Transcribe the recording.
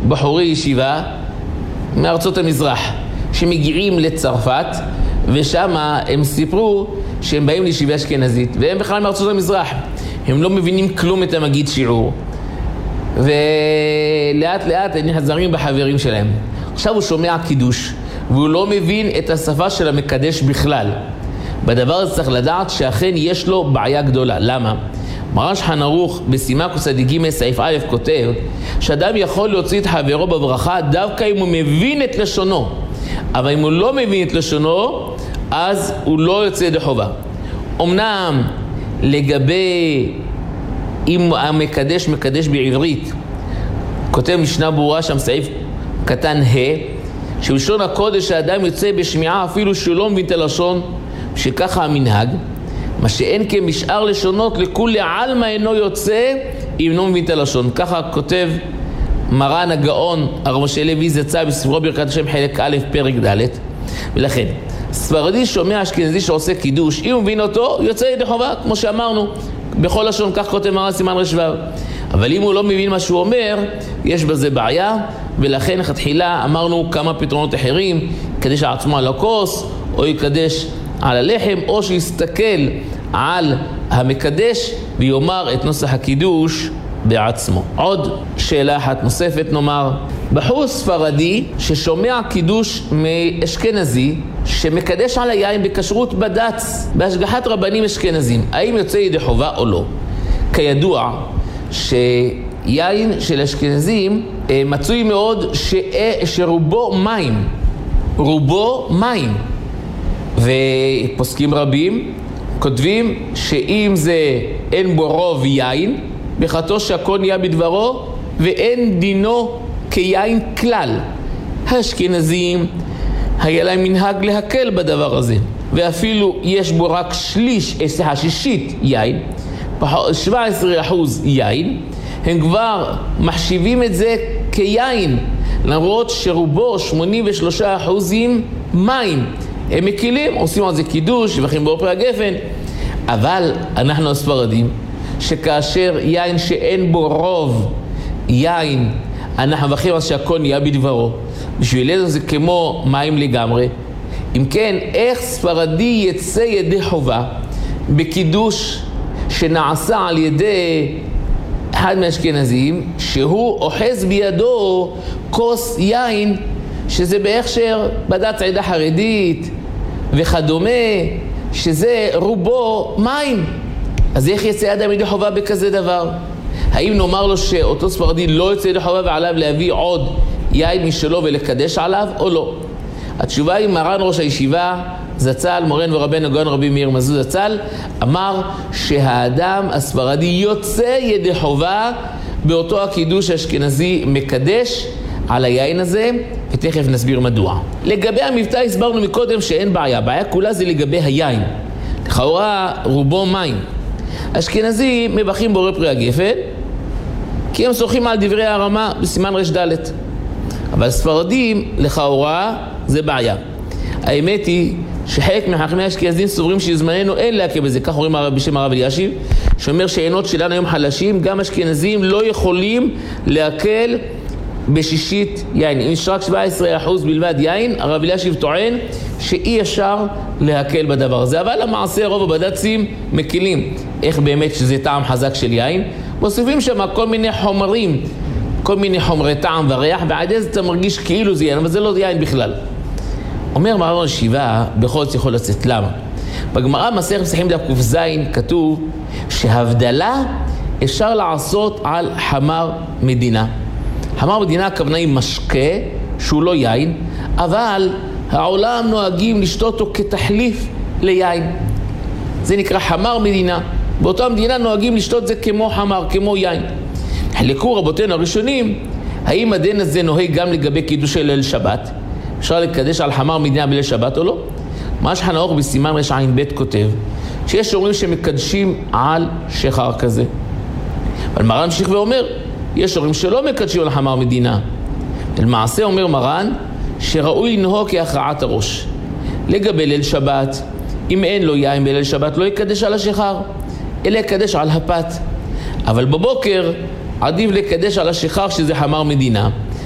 בחורי ישיבה מארצות המזרח שמגיעים לצרפת, ושם הם סיפרו שהם באים לישיבה אשכנזית, והם בכלל מארצות המזרח, הם לא מבינים כלום את המגיד שיעור, ולאט לאט הם נחזרים בחברים שלהם. עכשיו הוא שומע קידוש והוא לא מבין את השפה של המקדש בכלל. בדבר הזה צריך לדעת שאכן יש לו בעיה גדולה. למה? מרן שולחן ערוך בסימן קצ"ג סעיף א' כותב שאדם יכול להוציא את חברו בברכה דווקא אם הוא מבין את לשונו, אבל אם הוא לא מבין את לשונו אז הוא לא יוצא ידי חובה. אמנם לגבי אם המקדש מקדש בעברית, כותב משנה ברורה שם סעיף קטן ה' שבלשון הקודש האדם יוצא בשמיעה אפילו שהוא לא מבין את הלשון, שככה המנהג, מה שאין כמשאר לשונות לכולי עלמא אינו יוצא אם לא מבין את הלשון. ככה כותב מרן הגאון הרב משה לוי זצ"ל בספרו ברכת השם חלק א' פרק ד'. ולכן ספרדי שומע אשכנזי שעושה קידוש, אם הוא מבין אותו יוצא ידי חובה, כמו שאמרנו בכל לשון, כך כותב מרן סימן רש"ו. אבל אם הוא לא מבין מה שהוא אומר, יש בזה בעיה, ולכן תחילה אמרנו כמה פתרונות אחרים, יקדש עצמו על הכוס, או יקדש על הלחם, או שיסתכל על המקדש ויאמר את נוסח הקידוש בעצמו. עוד שאלה אחת נוספת נאמר, בחור ספרדי ששומע קידוש מאשכנזי שמקדש על היין בכשרות בד"ץ בהשגחת רבנים אשכנזים, האם יוצא ידי חובה או לא? כידוע שיין של אשכנזים מצוי מאוד שרובו מים, רובו מים, ופוסקים רבים כותבים שאם זה אין בו רוב יין בחתו שהכל נהיה בדברו ואין דינו כיין כלל. האשכנזים היה להם מנהג להקל בדבר הזה, ואפילו יש בו רק שישית יין, 17% יין, הם כבר מחשיבים את זה כיין, למרות שרובו 83% מים. הם מקילים, עושים על זה קידוש, שבחים באופרי הגפן. אבל אנחנו הספרדים, שכאשר יין שאין בו רוב יין, אנחנו מבחים על שהכל נהיה בדברו, בשבילנו זה כמו מים לגמרי. אם כן, איך ספרדי יצא ידי חובה בקידוש שנעשה על ידי אחד מהאשכנזים, שהוא אוחז בידו כוס יין שזה בהכשר בד"ץ עדה חרדית וכדומה, שזה רובו מים? אז איך יצא אדם ידי חובה בכזה דבר? האם נאמר לו שאותו ספרדי לא יצא ידי חובה ועליו להביא עוד יין משלו ולקדש עליו או לא? התשובה היא מרן ראש הישיבה זצ"ל מורנו ורבנו הגאון רבי מאיר מזוז זצ"ל אמר שהאדם הספרדי יוצא ידי חובה באותו הקידוש האשכנזי מקדש על היין הזה, ותכף נסביר מדוע. לגבי המבטא הסברנו מקודם שאין בעיה, בעיה כולה זה לגבי היין, לכאורה רובו מים. אשכנזי מבחים בורא פרי הגפן כי הם סוחים על דברי הרמה בסימן רש"ד, אבל ספרדים לכאורה זה בעיה. האמת היא שחלק מחכמי האשכנזים סוברים שזמננו אין להקל בזה, כך אומרים בשם הרב אלישיב, שאומר שעינות שלנו היום חלשים, גם אשכנזים לא יכולים להקל בשישית יין. אם יש רק 17% בלבד יין, הרב אלישיב טוען שאי אפשר להקל בדבר הזה. אבל למעשה רוב הבד"צים מקילים. איך באמת שזה טעם חזק של יין? מוסיפים שם כל מיני חומרים, כל מיני חומרי טעם וריח, ועד איזה אתה מרגיש כאילו זה יין, אבל זה לא יין בכלל. אומר מרן הישיבה, בכל זאת יכול לצאת. למה? בגמרא מסכת פסחים דף ק"ז כתוב שהבדלה אפשר לעשות על חמר מדינה. חמר מדינה הכוונה היא משקה שהוא לא יין, אבל העולם נוהגים לשתות אותו כתחליף ליין. זה נקרא חמר מדינה. באותה מדינה נוהגים לשתות זה כמו חמר, כמו יין. חלקו רבותינו הראשונים, האם הדין הזה נוהג גם לגבי קידוש של ליל שבת? אפשר לקדש על חמר מדינה בליל שבת או לא? מרן שולחן ערוך בסימן רע"ב כותב שיש אומרים שמקדשים על שחר כזה. אבל מרן ממשיך ואומר, יש אומרים שלא מקדשים על חמר מדינה. למעשה אומר מרן שראוי לנהוג כהכרעת הראש. לגבי ליל שבת, אם אין לו יין בליל שבת לא יקדש על השחר, אלא יקדש על הפת. אבל בבוקר עדיף לקדש על השחר שזה חמר מדינה.